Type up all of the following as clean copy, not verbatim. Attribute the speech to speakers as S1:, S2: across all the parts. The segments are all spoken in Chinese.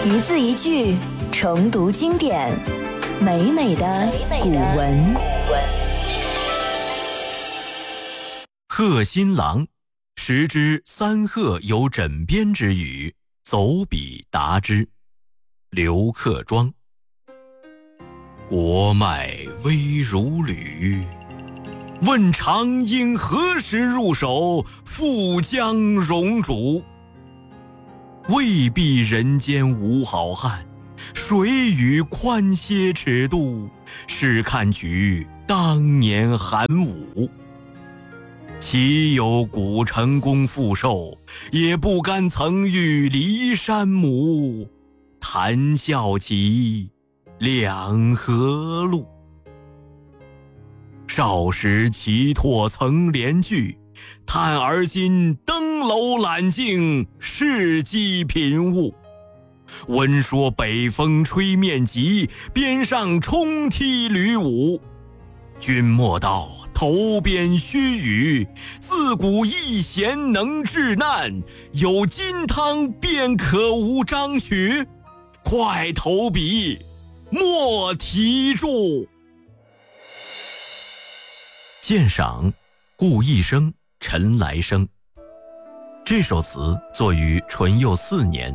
S1: 一字一句重读经典，美美的古文。
S2: 贺新郎，时之三贺有枕边之语，走笔答之。刘克庄。国脉微如履，问长应何时入手？复将荣主。未必人间无好汉，谁与宽些尺度？试看取当年韩武。岂有古成公复寿，也不甘曾遇骊山母。谈笑起，两河路。少时骑拓曾连句，叹而今登楼揽镜，世机频物。闻说北风吹面疾，边上冲踢吕武。君莫道头边须臾，自古一贤能治难，有金汤便可无章许。快投笔，莫题注。鉴赏顾一生、陈来生。这首词作于淳佑4年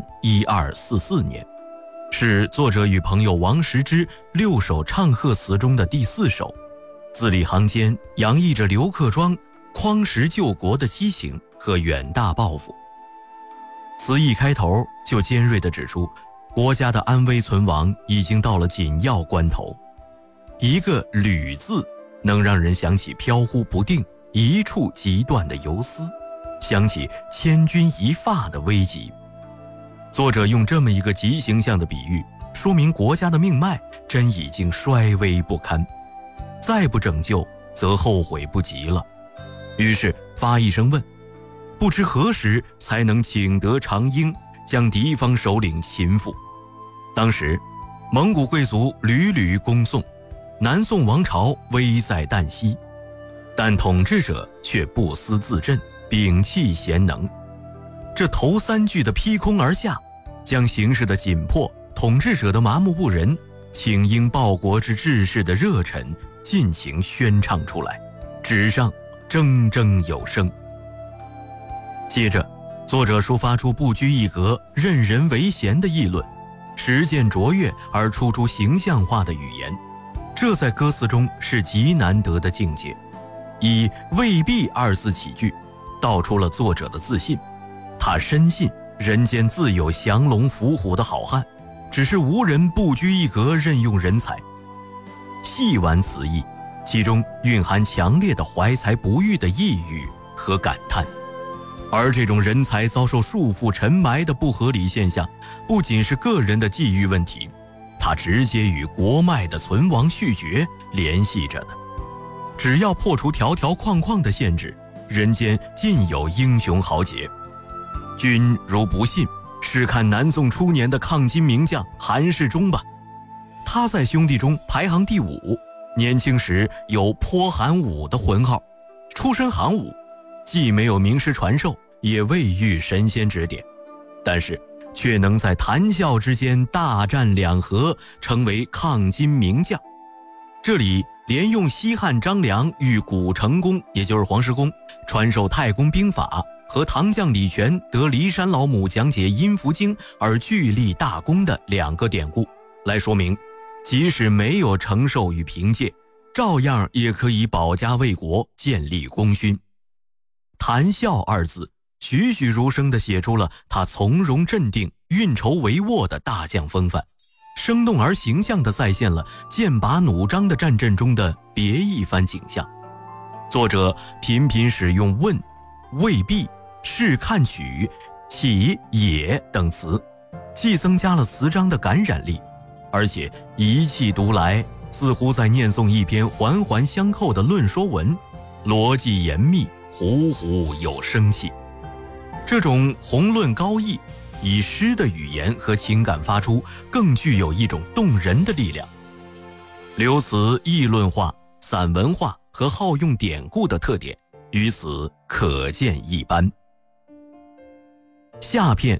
S2: 1244年，是作者与朋友王时之6首唱贺词中的第4首，字里行间洋溢着刘克庄匡时救国的激情和远大抱负。词一开头就尖锐地指出，国家的安危存亡已经到了紧要关头。一个吕字能让人想起飘忽不定、一触即断的游丝，想起千钧一发的危急。作者用这么一个极形象的比喻，说明国家的命脉真已经衰微不堪，再不拯救则后悔不及了。于是发一声问，不知何时才能请得长缨，将敌方首领擒复。当时蒙古贵族屡屡攻宋，南宋王朝危在旦夕，但统治者却不思自振，摒弃贤能。这头3句的劈空而下，将形势的紧迫、统治者的麻木不仁、请缨报国之志士的热忱尽情宣唱出来，纸上铮铮有声。接着作者抒发出不拘一格、任人唯贤的议论，实践卓越而突出形象化的语言，这在歌词中是极难得的境界。以未必2字起句，道出了作者的自信。他深信人间自有降龙伏虎的好汉，只是无人不拘一格任用人才。细玩词意，其中蕴含强烈的怀才不遇的抑郁和感叹。而这种人才遭受束缚沉埋的不合理现象，不仅是个人的际遇问题，它直接与国脉的存亡续绝联系着的。只要破除条条框框的限制，人间尽有英雄豪杰。君如不信，试看南宋初年的抗金名将韩世忠吧。他在兄弟中排行第5，年轻时有颇韩武的浑号，出身行伍，既没有名师传授，也未遇神仙指点，但是却能在谈笑之间大战两河，成为抗金名将。这里连用西汉张良与古成公，也就是黄石公传授太公兵法，和唐将李全得骊山老母讲解阴符经而巨立大功的2个典故，来说明即使没有承受与凭借，照样也可以保家卫国，建立功勋。谈笑2字栩栩如生地写出了他从容镇定、运筹帷幄的大将风范，生动而形象地再现了剑拔弩张的战阵中的别一番景象。作者频频使用问、未必、试看取、岂、也等词，既增加了词章的感染力，而且一气读来，似乎在念诵一篇环环相扣的论说文，逻辑严密，虎虎有生气。这种宏论高义，以诗的语言和情感发出，更具有一种动人的力量。刘词议论化、散文化和好用典故的特点，于此可见一斑。下片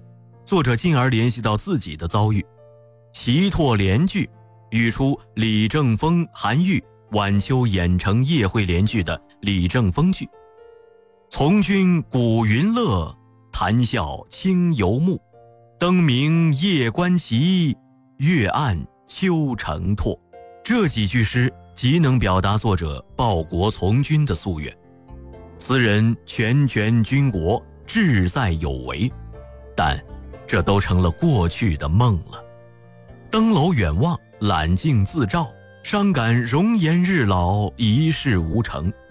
S2: 作者进而联系到自己的遭遇，齐拓联句，语出李正风、韩愈晚秋演成夜会联句的李正风句：从军古云乐，谈笑清游牧，灯明夜观棋，月暗秋城拓。这几句诗极能表达作者报国从军的夙愿。词人全权军国，志在有为，但这都成了过去的梦了。登楼远望，揽镜自照，伤感容颜日老，一事无成。